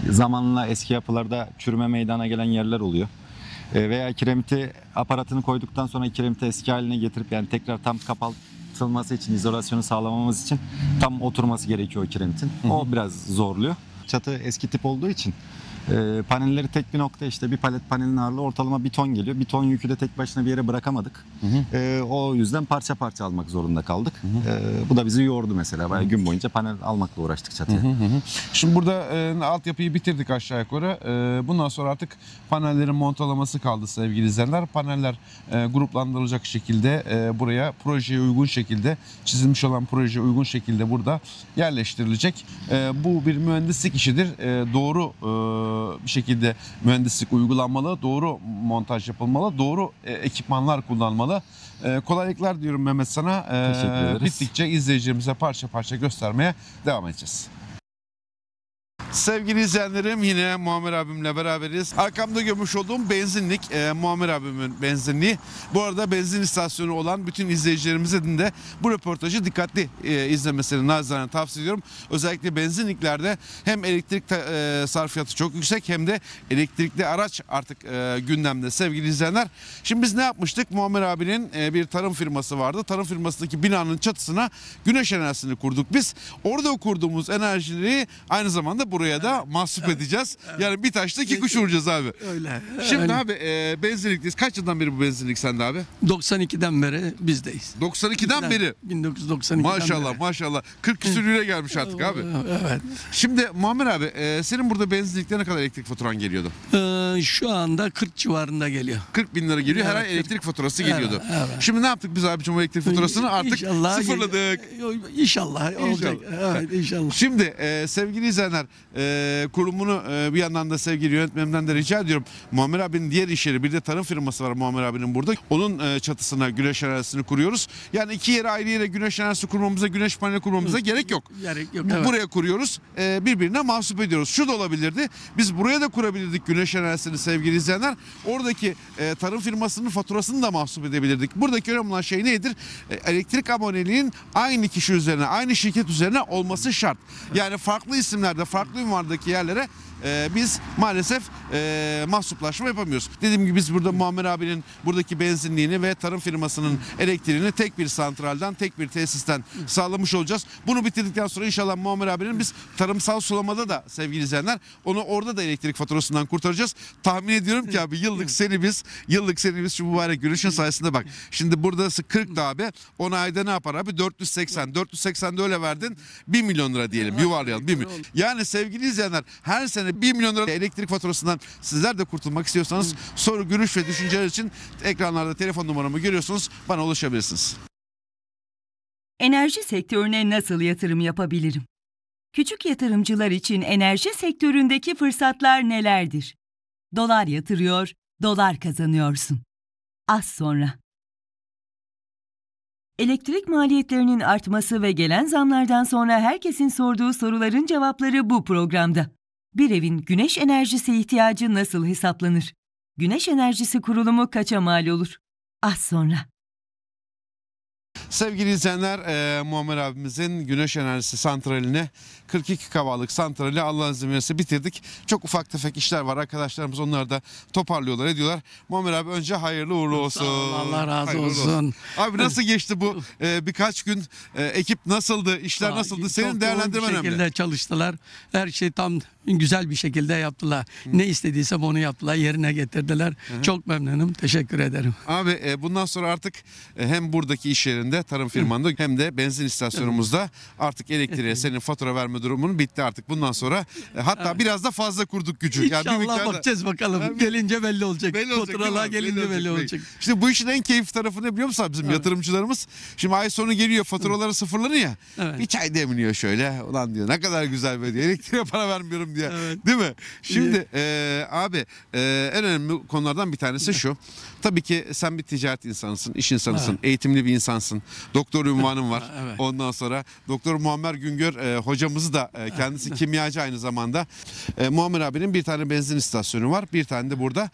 zamanla eski yapılarda çürüme meydana gelen yerler oluyor. Veya kiremiti aparatını koyduktan sonra kiremiti eski haline getirip yani tekrar tam kapatılması için, izolasyonu sağlamamız için tam oturması gerekiyor o kiremitin. O biraz zorluyor. Çatı eski tip olduğu için panelleri tek bir nokta, işte bir palet panelin ağırlığı ortalama 1 ton geliyor. 1 ton yükü de tek başına bir yere bırakamadık. O yüzden parça parça almak zorunda kaldık. Bu da bizi yordu mesela. Bayağı gün boyunca panel almakla uğraştık çatıya. Şimdi burada altyapıyı bitirdik aşağı yukarı. Bundan sonra artık panellerin montalaması kaldı sevgili izleyenler. Paneller gruplandırılacak şekilde buraya projeye uygun şekilde, çizilmiş olan projeye uygun şekilde burada yerleştirilecek. Bu bir mühendislik işidir. Doğru bir şekilde mühendislik uygulanmalı, doğru montaj yapılmalı, doğru ekipmanlar kullanmalı. Kolaylıklar diyorum Mehmet sana. Teşekkür ederiz. Bittikçe izleyicilerimize parça parça göstermeye devam edeceğiz. Sevgili izleyenlerim, yine Muammer abimle beraberiz. Arkamda görmüş olduğum benzinlik Muammer abimin benzinliği. Bu arada benzin istasyonu olan bütün izleyicilerimizin de bu röportajı dikkatli izlemesini nacizane tavsiye ediyorum. Özellikle benzinliklerde hem elektrik sarfiyatı çok yüksek hem de elektrikli araç artık gündemde sevgili izleyenler. Şimdi biz ne yapmıştık? Muammer abinin bir tarım firması vardı. Tarım firmasındaki binanın çatısına güneş enerjisini kurduk biz. Orada kurduğumuz enerjileri aynı zamanda buraya da mahsup edeceğiz. Yani bir taşla iki kuş vuracağız abi. Öyle. Şimdi öyle. abi benzinlikteyiz. Kaç yıldan beri bu benzinlik sende abi? 92'den beri bizdeyiz. 92'den beri. 1992'den Maşallah beri. maşallah. 40 küsür liraya gelmiş artık abi. Evet. Şimdi Muammer abi senin burada benzinlikte ne kadar elektrik faturan geliyordu? Şu anda 40 civarında geliyor. 40 bin lira geliyor. Her Evet, ay elektrik faturası Evet, geliyordu. evet. Şimdi ne yaptık biz abicim o elektrik faturasını? Artık İnşallah sıfırladık. İnşallah olacak. Evet, inşallah. Şimdi sevgili izleyenler kurumunu bir yandan da sevgili yönetmenimden de rica ediyorum. Muammer abinin diğer iş yeri, bir de tarım firması var Muammer abinin burada. Onun çatısına güneş enerjisini kuruyoruz. Yani iki yere ayrı yere güneş enerjisi kurmamıza, güneş paneli kurmamıza gerek yok. Gerek yok. Evet. Buraya kuruyoruz, birbirine mahsup ediyoruz. Şu da olabilirdi. Biz buraya da kurabilirdik güneş enerjisini sevgili izleyenler. Oradaki tarım firmasının faturasını da mahsup edebilirdik. Buradaki önemli olan şey nedir? Elektrik aboneliğinin aynı kişi üzerine, aynı şirket üzerine olması şart. Yani farklı isimlerde, farklı ünvandaki yerlere biz maalesef mahsuplaşma yapamıyoruz. Dediğim gibi biz burada Muammer abinin buradaki benzinliğini ve tarım firmasının elektriğini tek bir santralden, tek bir tesisten sağlamış olacağız. Bunu bitirdikten sonra inşallah Muammer abinin biz tarımsal sulamada da sevgili izleyenler onu orada da elektrik faturasından kurtaracağız. Tahmin ediyorum ki abi yıllık senimiz şu mübarek güneşin sayesinde bak. Şimdi buradası 40 da abi. 10 ayda ne yapar abi? 480. 480'de öyle verdin. 1 milyon lira diyelim. Yuvarlayalım. 1 milyon. Yani sevgili izleyenler her sene 1 milyon lira elektrik faturasından sizler de kurtulmak istiyorsanız soru, görüş ve düşünceler için ekranlarda telefon numaramı görüyorsunuz. Bana ulaşabilirsiniz. Enerji sektörüne nasıl yatırım yapabilirim? Küçük yatırımcılar için enerji sektöründeki fırsatlar nelerdir? Dolar yatırıyor, dolar kazanıyorsun. Az sonra. Elektrik maliyetlerinin artması ve gelen zamlardan sonra herkesin sorduğu soruların cevapları bu programda. Bir evin güneş enerjisi ihtiyacı nasıl hesaplanır? Güneş enerjisi kurulumu kaça mal olur? Az sonra. Sevgili izleyenler, Muammer abimizin güneş enerjisi santraline 42 kavalık santrali Allah'ın izin verirse bitirdik. Çok ufak tefek işler var. Arkadaşlarımız onları da toparlıyorlar, ediyorlar. Muammer abi önce hayırlı uğurlu olsun. Sağ ol, Allah razı Hayırlı olsun. Abi nasıl geçti bu birkaç gün? Ekip nasıldı? İşler nasıldı? Senin Çok değerlendirmen yoğun bir önemli. şekilde çalıştılar. Her şey tam güzel bir şekilde yaptılar. Ne istediysem onu yaptılar, yerine getirdiler. Çok memnunum. Teşekkür ederim. Abi bundan sonra artık hem buradaki iş yerinde, tarım firmanda hem de benzin istasyonumuzda artık elektriğe senin fatura verme durumunun bitti artık. Bundan sonra hatta biraz da fazla kurduk gücü. Yani bir İnşallah miktarda- bakacağız bakalım. Yani- Gelince belli olacak. Belli olacak, değil Faturalar mi? gelince belli olacak. İşte bu işin en keyifli tarafı ne biliyor musun abi? Bizim yatırımcılarımız? Şimdi ay sonu geliyor, faturaları sıfırlanıyor ya. Evet. Bir çay demliyor şöyle. Ulan diyor ne kadar güzel be diyor. Elektriğe para vermiyorum diye. Evet. Değil mi? Şimdi abi en önemli konulardan bir tanesi şu. Tabii ki sen bir ticaret insanısın, iş insanısın, eğitimli bir insansın. Doktor unvanım var. Evet. Ondan sonra Doktor Muammer Güngör hocamızı da kendisi kimyacı aynı zamanda. Muammer abinin bir tane benzin istasyonu var. Bir tane de burada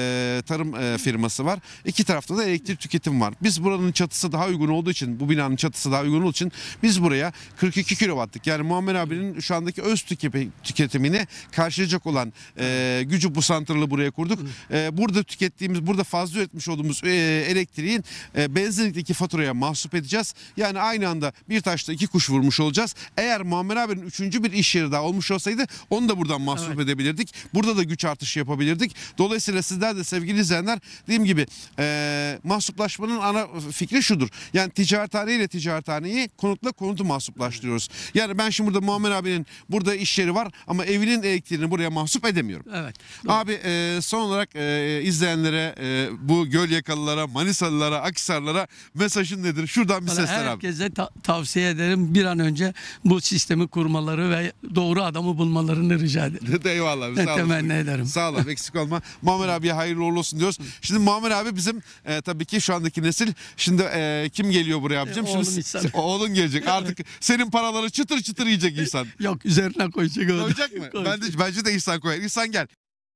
tarım firması var. İki tarafta da elektrik tüketim var. Biz buranın çatısı daha uygun olduğu için, bu binanın çatısı daha uygun olduğu için biz buraya 42 kW'lık, yani Muammer abinin şu andaki öz tüketimini karşılayacak olan gücü bu santralı buraya kurduk. Burada tükettiğimiz, burada fazla üretmiş olduğumuz elektriğin benzinlikteki faturaya mahsup edeceğiz. Yani aynı anda bir taşla iki kuş vurmuş olacağız. Eğer Muammer abinin üçüncü bir iş yeri daha olmuş olsaydı onu da buradan mahsup edebilirdik. Burada da güç artışı yapabilirdik. Dolayısıyla sizler de sevgili izleyenler, dediğim gibi mahsuplaşmanın ana fikri şudur. Yani ticarethane ile ticarethaneyi, konutla konutu mahsuplaştırıyoruz. Yani ben şimdi burada Muammer abinin burada iş yeri var ama evinin elektriğini buraya mahsup edemiyorum. Evet. Abi son olarak izleyenlere, bu Gölyakalılara, Manisalılara, Akhisarlara mesajın nedir? Şuradan bir Valla seslen abi. herkese tavsiye ederim, bir an önce bu sistemi kurmaları ve doğru adamı bulmalarını rica ederim. Eyvallah abi, sağ olasın. Temenni ederim. Sağ ol abi, eksik olma. Muammer abiye hayırlı uğurlu olsun diyoruz. Şimdi Muammer abi bizim tabii ki şu andaki nesil. Şimdi kim geliyor buraya abicim? Oğlum Şimdi İhsan. oğlun gelecek. Artık senin paraları çıtır çıtır yiyecek İhsan. Yok, üzerine koyacak onu. Koyacak mı? Bence de İhsan koyar. İhsan gel.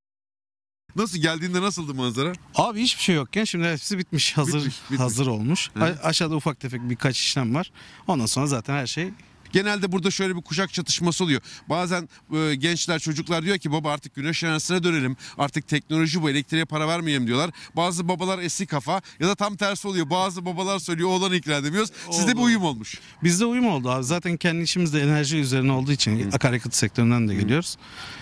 Nasıl geldiğinde nasıldı manzara? Abi hiçbir şey yokken şimdi hepsi bitmiş, Bitmiş. hazır olmuş. Hı. Aşağıda ufak tefek birkaç işlem var. Ondan sonra zaten her şey. Genelde burada şöyle bir kuşak çatışması oluyor. Bazen gençler, çocuklar diyor ki baba artık güneş enerjisine dönelim. Artık teknoloji bu, elektriğe para vermeyelim diyorlar. Bazı babalar eski kafa ya da tam tersi oluyor. Bazı babalar söylüyor oğlanı ikna edemiyoruz. Sizde bir uyum olmuş. Bizde uyum oldu abi. Zaten kendi işimiz de enerji üzerine olduğu için akaryakıt sektöründen de geliyoruz.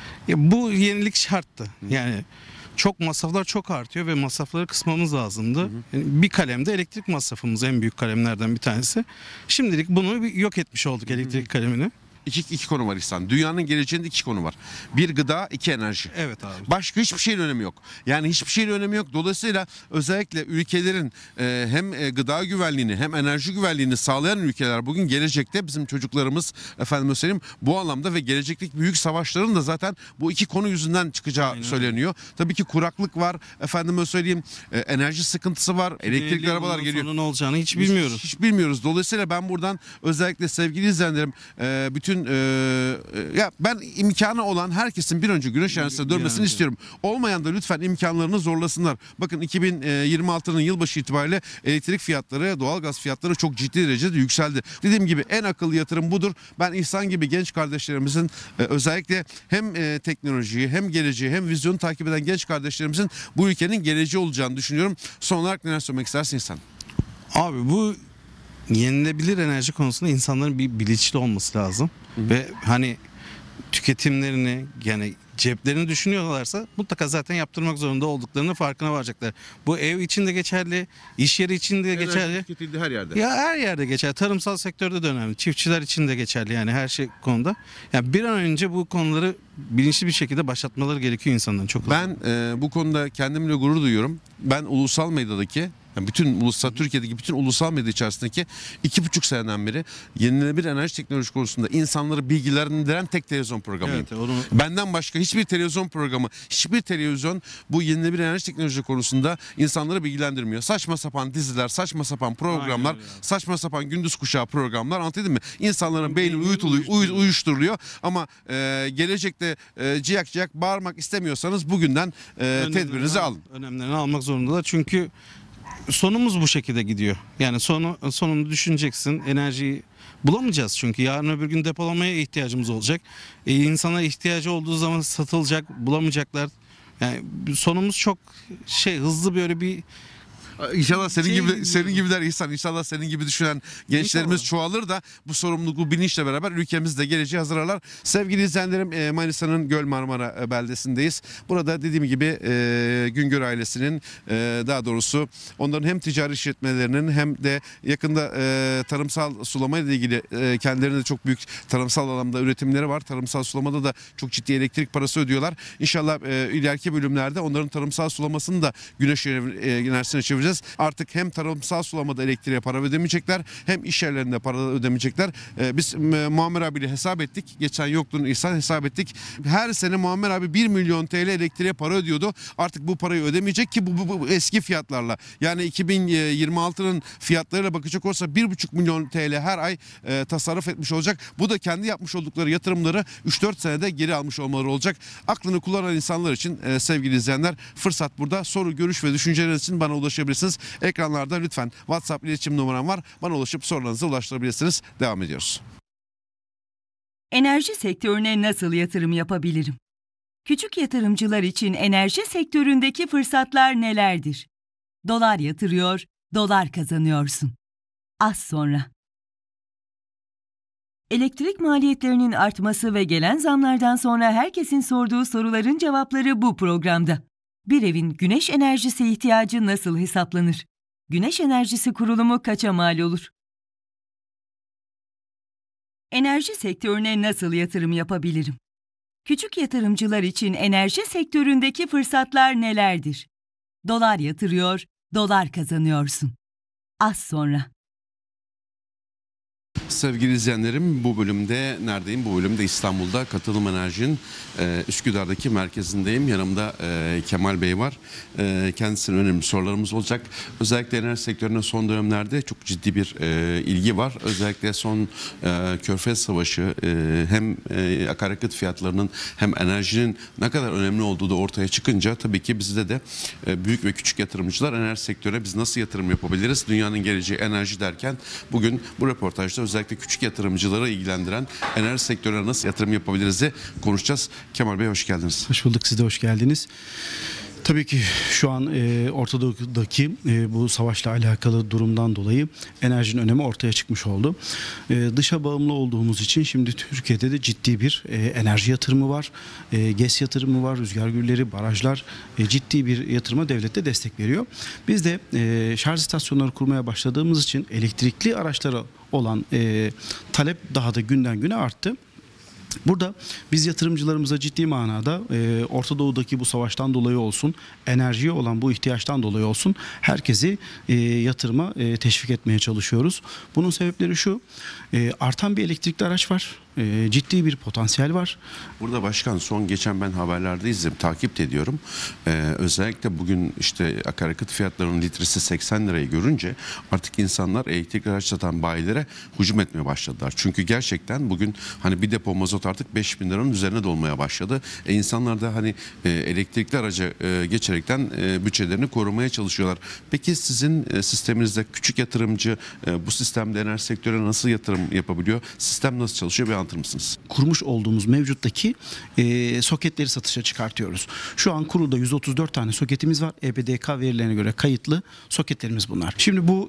Bu yenilik şarttı. Yani çok masraflar çok artıyor ve masrafları kısmamız lazımdı. Yani bir kalemde elektrik masrafımız en büyük kalemlerden bir tanesi. Şimdilik bunu yok etmiş olduk, elektrik kalemini. İki konu var İhsan. Dünyanın geleceğinde iki konu var. Bir gıda, iki enerji. Evet abi. Başka hiçbir şeyin önemi yok. Yani hiçbir şeyin önemi yok. Dolayısıyla özellikle ülkelerin hem gıda güvenliğini hem enerji güvenliğini sağlayan ülkeler bugün gelecekte bizim çocuklarımız, efendim söyleyeyim, bu anlamda ve gelecekteki büyük savaşların da zaten bu iki konu yüzünden çıkacağı söyleniyor. Tabii ki kuraklık var. Efendime söyleyeyim, enerji sıkıntısı var. Elektrikli arabalar geliyor. Sonun ne olacağını hiç bilmiyoruz. Hiç bilmiyoruz. Dolayısıyla ben buradan özellikle sevgili izleyenlerim, bütün ya ben imkanı olan herkesin bir önce güneş enerjisine dönmesini istiyorum. Olmayan da lütfen imkanlarını zorlasınlar. Bakın 2026'nın yılbaşı itibariyle elektrik fiyatları, doğalgaz fiyatları çok ciddi derecede yükseldi. Dediğim gibi en akıllı yatırım budur. Ben İhsan gibi genç kardeşlerimizin özellikle hem teknolojiyi hem geleceği hem vizyonu takip eden genç kardeşlerimizin bu ülkenin geleceği olacağını düşünüyorum. Son olarak neler söylemek istersin İhsan? Abi bu yenilebilir enerji konusunda insanların bir bilinçli olması lazım. Ve hani tüketimlerini, yani ceplerini düşünüyorlarsa mutlaka zaten yaptırmak zorunda olduklarının farkına varacaklar. Bu ev için de geçerli, iş yeri için de geçerli. Tüketildi her yerde. Ya her yerde geçerli. Tarımsal sektörde de önemli. Çiftçiler için de geçerli, yani her şey konuda. Yani bir an önce bu konuları bilinçli bir şekilde başlatmaları gerekiyor insanların, çok hızlı. Ben bu konuda kendimle gurur duyuyorum. Ben ulusal medyadaki, yani bütün Türkiye'deki bütün ulusal medya içerisindeki 2,5 seneden beri yenilenebilir enerji teknoloji konusunda insanları bilgilendiren tek televizyon programıyım. Evet, onu... Benden başka hiçbir televizyon programı, hiçbir televizyon bu yenilenebilir enerji teknoloji konusunda insanları bilgilendirmiyor. Saçma sapan diziler, saçma sapan programlar, saçma sapan gündüz kuşağı programlar, anladın mı? İnsanların beyni uyuşturuluyor ama gelecekte ciyak ciyak bağırmak istemiyorsanız bugünden tedbirinizi alın. Önemlerini almak zorundalar çünkü sonumuz bu şekilde gidiyor. Yani sonunu düşüneceksin. Enerjiyi bulamayacağız çünkü yarın öbür gün depolamaya ihtiyacımız olacak. İnsana ihtiyacı olduğu zaman satılacak, bulamayacaklar. Yani sonumuz çok hızlı böyle bir İnşallah senin gibiler İhsan, inşallah senin gibi düşünen gençlerimiz çoğalır da bu sorumluluğu bilinçle beraber ülkemiz de geleceğe hazırlarlar. Sevgili izleyenlerim, Manisa'nın Göl Marmara beldesindeyiz. Burada dediğim gibi Güngör ailesinin, daha doğrusu onların hem ticari işletmelerinin hem de yakında tarımsal sulama ile ilgili kendilerine çok büyük tarımsal alanda üretimleri var. Tarımsal sulamada da çok ciddi elektrik parası ödüyorlar. İnşallah ileriki bölümlerde onların tarımsal sulamasını da güneş enerjisine çevireceğiz. edeceğiz. Artık hem tarımsal sulamada elektriğe para ödemeyecekler, hem iş yerlerinde para ödemeyecekler. Biz Muammer abiyle hesap ettik. Geçen yokluğunu İhsan hesap ettik. Her sene Muammer abi 1 milyon TL elektriğe para ödüyordu. Artık bu parayı ödemeyecek ki bu eski fiyatlarla. Yani 2026'nın fiyatlarıyla bakacak olsa 1,5 milyon TL her ay tasarruf etmiş olacak. Bu da kendi yapmış oldukları yatırımları 3-4 senede geri almış olmaları olacak. Aklını kullanan insanlar için sevgili izleyenler, fırsat burada. Soru, görüş ve düşünceleriniz için bana ulaşabilirsiniz. Ekranlarda lütfen WhatsApp iletişim numaram var. Bana ulaşıp sorularınızı ulaştırabilirsiniz. Devam ediyoruz. Enerji sektörüne nasıl yatırım yapabilirim? Küçük yatırımcılar için enerji sektöründeki fırsatlar nelerdir? Dolar yatırıyor, dolar kazanıyorsun. Az sonra. Elektrik maliyetlerinin artması ve gelen zamlardan sonra herkesin sorduğu soruların cevapları bu programda. Bir evin güneş enerjisi ihtiyacı nasıl hesaplanır? Güneş enerjisi kurulumu kaça mal olur? Enerji sektörüne nasıl yatırım yapabilirim? Küçük yatırımcılar için enerji sektöründeki fırsatlar nelerdir? Dolar yatırıyor, dolar kazanıyorsun. Az sonra. Sevgili izleyenlerim, bu bölümde neredeyim? Bu bölümde İstanbul'da Katılım Enerji'nin Üsküdar'daki merkezindeyim. Yanımda Kemal Bey var. Kendisine önemli sorularımız olacak. Özellikle enerji sektörüne son dönemlerde çok ciddi bir ilgi var. Özellikle son Körfez Savaşı hem akaryakıt fiyatlarının hem enerjinin ne kadar önemli olduğu da ortaya çıkınca tabii ki bizde de büyük ve küçük yatırımcılar enerji sektörüne biz nasıl yatırım yapabiliriz? Dünyanın geleceği enerji derken bugün bu röportajda özellikle küçük yatırımcıları ilgilendiren enerji sektörüne nasıl yatırım yapabiliriz diye konuşacağız. Kemal Bey hoş geldiniz. Hoş bulduk, siz de hoş geldiniz. Tabii ki şu an Orta Doğu'daki bu savaşla alakalı durumdan dolayı enerjinin önemi ortaya çıkmış oldu. Dışa bağımlı olduğumuz için şimdi Türkiye'de de ciddi bir enerji yatırımı var. GES yatırımı var, rüzgar gülleri, barajlar, ciddi bir yatırıma devlet de destek veriyor. Biz de şarj istasyonları kurmaya başladığımız için elektrikli araçlara olan talep daha da günden güne arttı. Burada biz yatırımcılarımıza ciddi manada Orta Doğu'daki bu savaştan dolayı olsun, enerjiye olan bu ihtiyaçtan dolayı olsun herkesi yatırıma teşvik etmeye çalışıyoruz. Bunun sebepleri şu, artan bir elektrikli araç var, ciddi bir potansiyel var. Burada başkan son geçen ben haberlerde izledim, takip de ediyorum. Özellikle bugün işte akaryakıt fiyatlarının litresi 80 lirayı görünce artık insanlar elektrikli araç satan bayilere hücum etmeye başladılar. Çünkü gerçekten bugün hani bir depo mazot artık 5.000 liranın üzerine dolmaya başladı. İnsanlar da hani elektrikli araca geçerekten bütçelerini korumaya çalışıyorlar. Peki sizin sisteminizde küçük yatırımcı bu sistemde enerji sektörüne nasıl yatırım yapabiliyor? Sistem nasıl çalışıyor? Bir anlatır mısınız? Kurmuş olduğumuz mevcuttaki soketleri satışa çıkartıyoruz. Şu an kurulda 134 tane soketimiz var. EPDK verilerine göre kayıtlı soketlerimiz bunlar. Şimdi bu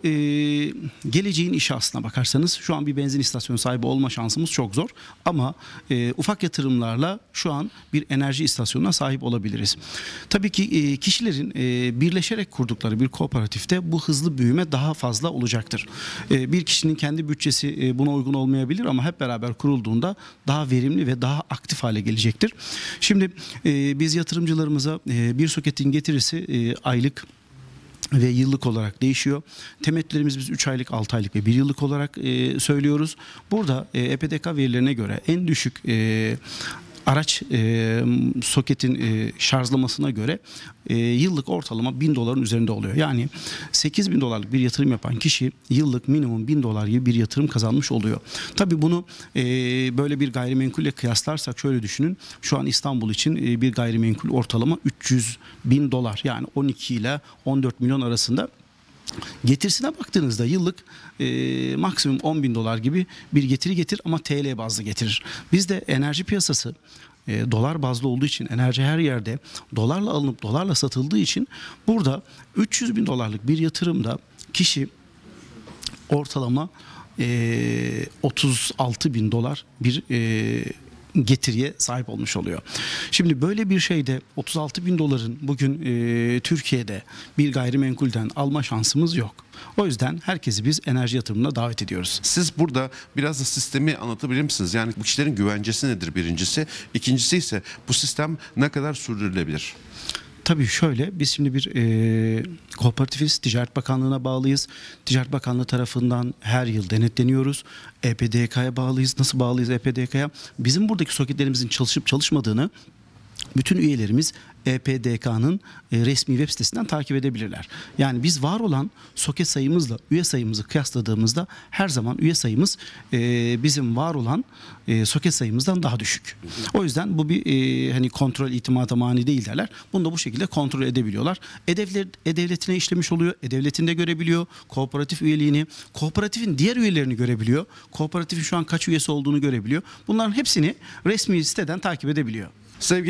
geleceğin işi aslına bakarsanız şu an bir benzin istasyonu sahibi olma şansımız çok zor. Ama ufak yatırımlarla şu an bir enerji istasyonuna sahip olabiliriz. Tabii ki kişilerin birleşerek kurdukları bir kooperatifte bu hızlı büyüme daha fazla olacaktır. Bir kişinin kendi bütçesi buna uygun olmayabilir ama hep beraber kurulduğunda daha verimli ve daha aktif hale gelecektir. Şimdi biz yatırımcılarımıza bir soketin getirisi aylık ve yıllık olarak değişiyor. Temettülerimiz biz 3 aylık, 6 aylık ve 1 yıllık olarak söylüyoruz. Burada EPDK verilerine göre en düşük araç soketin şarjlamasına göre yıllık ortalama 1000 doların üzerinde oluyor. Yani 8.000 dolarlık bir yatırım yapan kişi yıllık minimum 1000 dolar gibi bir yatırım kazanmış oluyor. Tabii bunu böyle bir gayrimenkulle kıyaslarsak şöyle düşünün. Şu an İstanbul için bir gayrimenkul ortalama 300.000 dolar, yani 12 ile 14 milyon arasında. Getirisine baktığınızda yıllık maksimum 10.000 dolar gibi bir getiri getir ama TL bazlı getirir. Bizde enerji piyasası dolar bazlı olduğu için, enerji her yerde dolarla alınıp dolarla satıldığı için burada 300.000 dolarlık bir yatırımda kişi ortalama 36.000 dolar bir getiriye sahip olmuş oluyor. Şimdi böyle bir şeyde 36.000 doların bugün Türkiye'de bir gayrimenkulden alma şansımız yok. O yüzden herkesi biz enerji yatırımına davet ediyoruz. Siz burada biraz da sistemi anlatabilir misiniz? Yani bu kişilerin güvencesi nedir birincisi? İkincisi ise bu sistem ne kadar sürdürülebilir? Tabii şöyle, biz şimdi bir kooperatifiz, Ticaret Bakanlığı'na bağlıyız. Ticaret Bakanlığı tarafından her yıl denetleniyoruz. EPDK'ya bağlıyız. Nasıl bağlıyız EPDK'ya? Bizim buradaki soketlerimizin çalışıp çalışmadığını bütün üyelerimiz EPDK'nın resmi web sitesinden takip edebilirler. Yani biz var olan soket sayımızla üye sayımızı kıyasladığımızda her zaman üye sayımız bizim var olan soket sayımızdan daha düşük. O yüzden bu bir hani kontrol itimata mani değil derler. Bunu da bu şekilde kontrol edebiliyorlar. E-Devleti'ne işlemiş oluyor. E-Devleti'ni de görebiliyor. Kooperatif üyeliğini, kooperatifin diğer üyelerini görebiliyor. Kooperatifin şu an kaç üyesi olduğunu görebiliyor. Bunların hepsini resmi siteden takip edebiliyor. Sevgili